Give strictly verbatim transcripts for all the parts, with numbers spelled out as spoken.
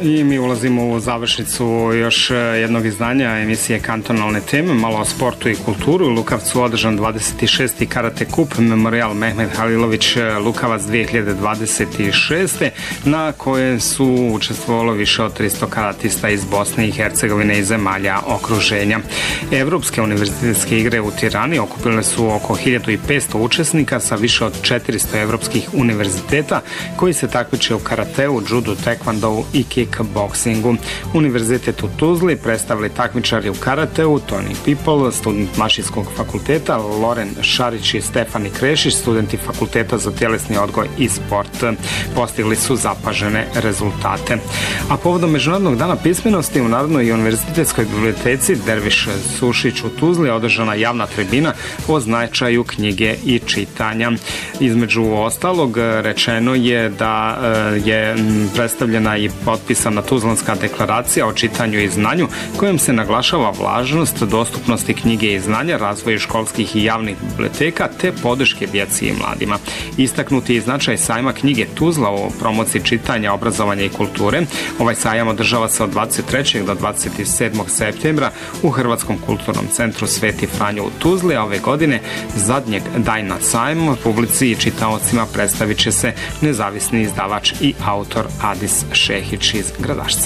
I mi ulazimo u završnicu još jednog izdanja emisije Kantonalne teme, malo o sportu i kulturu. U Lukavcu održan dvadeset šesti Karate Kup Memorijal Mehmet Halilović Lukavac dvije hiljade dvadeset šeste. na koje su učestvovalo više od tristo karatista iz Bosne i Hercegovine i zemalja okruženja. Evropske univerzitetske igre u Tirani okupile su oko hiljadu petsto učesnika sa više od četiristo evropskih univerziteta koji se takmiče u karateu, judu, tekvandou i kickboksingu. Univerzitet u Tuzli predstavili takmičari u karateu Tony People, student Mašinskog fakulteta, Loren Šarić i Stefani Krešić, studenti Fakulteta za tjelesni odgoj i sport. Postigli su zapažene rezultate. A povodom Međunarodnog dana pismenosti u Narodnoj univerzitetskoj biblioteci Derviš Sušić u Tuzli održana javna tribina o značaju knjige i čitanja. Između ostalog rečeno je da je predstavljena i potpisana Tuzlanska deklaracija o čitanju i znanju kojom se naglašava važnost dostupnosti knjige i znanja, razvoju školskih i javnih biblioteka te podrške djeci i mladima. Istaknuti je značaj sajma knjige Tuzla o promociji čitanja, obrazovanja i kulture. Ovaj sajam održava se od dvadeset trećeg do dvadeset sedmog septembra u Hrvatskom kulturnom centru Sveti Franjo u Tuzli, a ove godine zadnjeg dana sajma publici i čitaocima predstavit će se nezavisni izdavač i autor Adis Šehić iz Gradašca.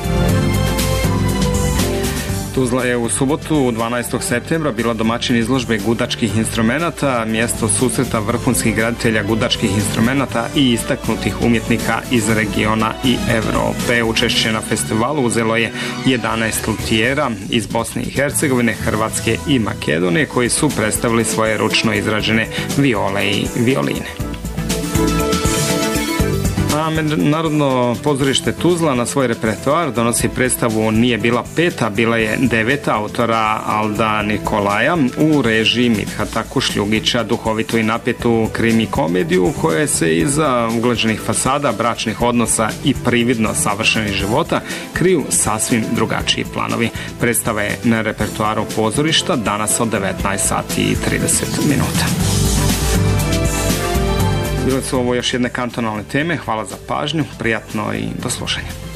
Tuzla je u subotu dvanaestog septembra bila domaćin izložbe gudačkih instrumenata, mjesto susreta vrhunskih graditelja gudačkih instrumenata i istaknutih umjetnika iz regiona i Evrope. Učešće na festivalu uzelo je jedanaest lutijera iz Bosne i Hercegovine, Hrvatske i Makedonije koji su predstavili svoje ručno izrađene viole i violine. A Narodno pozorište Tuzla na svoj repertoar donosi predstavu Nije bila peta, bila je deveta autora Alda Nikolaja u režiji Midhata Kušljugića, duhovitu i napetu krimi komediju koja se iza uglađenih fasada, bračnih odnosa i prividno savršenih života kriju sasvim drugačiji planovi. Predstava je na repertoaru pozorišta danas od devetnaest sati i trideset minuta. Bile su ovo još jedne kantonalne teme. Hvala za pažnju, prijatno i do slušanja.